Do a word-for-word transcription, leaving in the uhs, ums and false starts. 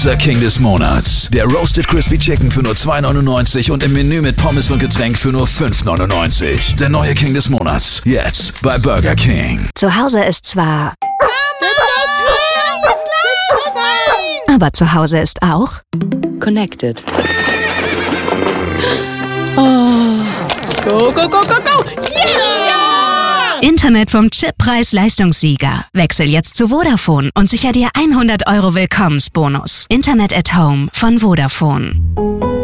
Unser King des Monats. Der Roasted Crispy Chicken für nur zwei neunundneunzig und im Menü mit Pommes und Getränk für nur fünf neunundneunzig. Der neue King des Monats. Jetzt bei Burger King. Zu Hause ist zwar... Aber zu Hause ist auch... Connected. Oh. Go, go, go, go, go! Yeah! Internet vom Chip-Preis-Leistungssieger. Wechsel jetzt zu Vodafone und sicher dir hundert Euro Willkommensbonus. Internet at Home von Vodafone.